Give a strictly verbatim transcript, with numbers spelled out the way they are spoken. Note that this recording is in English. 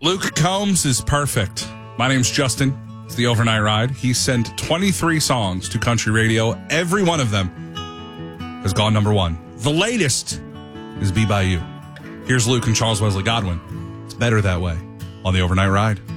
Luke Combs is perfect. My name's Justin. It's the Overnight Ride. He sent twenty-three songs to country radio. Every one of them has gone number one. The latest is Be By You. Here's Luke and Charles Wesley Godwin. It's better that way on the Overnight Ride.